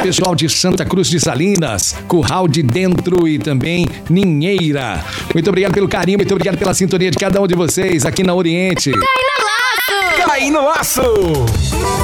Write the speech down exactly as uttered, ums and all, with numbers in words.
pessoal de Santa Cruz de Salinas, Curral de Dentro e também Ninheira. Muito obrigado pelo carinho, muito obrigado pela sintonia de cada um de vocês aqui na Oriente. Cai no laço! Cai no laço!